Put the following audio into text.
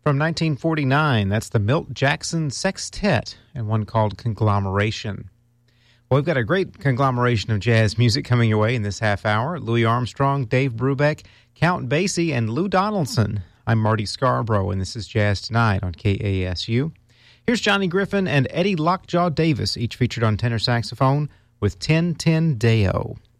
From 1949, that's the Milt Jackson Sextet and one called Conglomeration. Well, we've got a great conglomeration of jazz music coming your way in this half hour. Louis Armstrong, Dave Brubeck, Count Basie, and Lou Donaldson. I'm Marty Scarborough, and this is Jazz Tonight on KASU. Here's Johnny Griffin and Eddie Lockjaw Davis, each featured on tenor saxophone with 10-10 Deo.